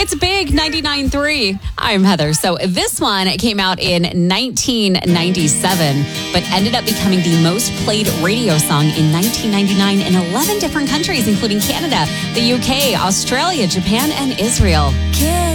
It's Big 99.3. I'm Heather. So this one came out in 1997, but ended up becoming the most played radio song in 1999 in 11 different countries, including Canada, the UK, Australia, Japan, and Israel.